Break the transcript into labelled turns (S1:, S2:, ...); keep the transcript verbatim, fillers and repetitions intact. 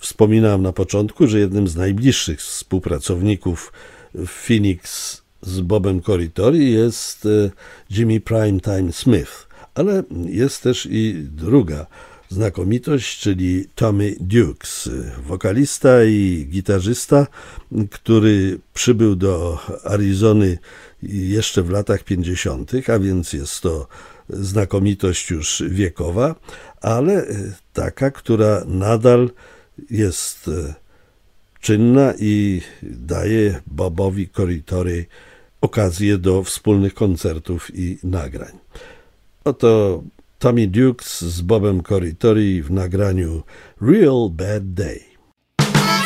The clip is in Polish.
S1: wspominałem na początku, że jednym z najbliższych współpracowników w Phoenix z Bobem Corritore jest Jimmy Primetime Smith, ale jest też i druga znakomitość, czyli Tommy Dukes, wokalista i gitarzysta, który przybył do Arizony jeszcze w latach pięćdziesiątych, a więc jest to znakomitość już wiekowa, ale taka, która nadal jest czynna i daje Bobowi Corritore okazję do wspólnych koncertów i nagrań. Oto Tommy Dukes z Bobem Corritore w nagraniu Real Bad Day.